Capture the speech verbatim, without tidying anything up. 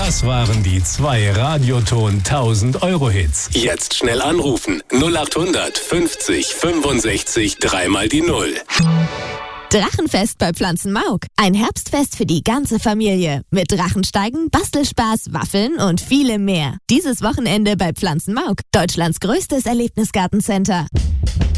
Das waren die zwei Radioton tausend Euro Hits. Jetzt schnell anrufen. null acht hundert fünfzig fünfundsechzig dreimal die Null. Drachenfest bei Pflanzenmauk. Ein Herbstfest für die ganze Familie. Mit Drachensteigen, Bastelspaß, Waffeln und vielem mehr. Dieses Wochenende bei Pflanzenmauk. Deutschlands größtes Erlebnisgartencenter.